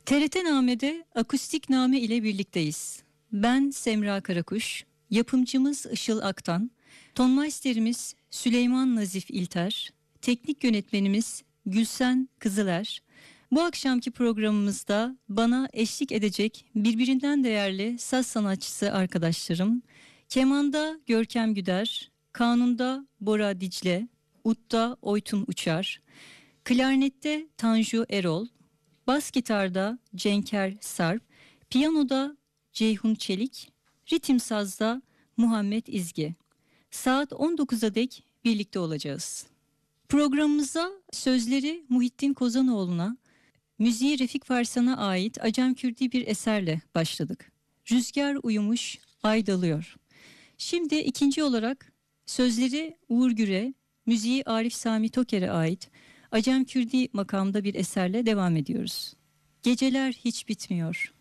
TRT Name'de Akustik Name ile birlikteyiz. Ben Semra Karakuş, yapımcımız Işıl Aktan, tonmeisterimiz Süleyman Nazif İlter, teknik yönetmenimiz Gülsen Kızıler. Bu akşamki programımızda bana eşlik edecek birbirinden değerli saz sanatçısı arkadaşlarım, kemanda Görkem Güder, kanunda Bora Dicle, udda Oytun Uçar, klarnette Tanju Erol, bas gitarda Cenker Sarp, piyanoda Ceyhun Çelik, ritim sazda Muhammed İzgi. Saat 19'a dek birlikte olacağız. Programımıza sözleri Muhittin Kozanoğlu'na, müziği Refik Farsan'a ait Acem Kürdi bir eserle başladık. Rüzgar uyumuş, ay dalıyor. Şimdi ikinci olarak sözleri Uğur Güre, müziği Arif Sami Toker'e ait Acem Kürdi makamda bir eserle devam ediyoruz. Geceler hiç bitmiyor.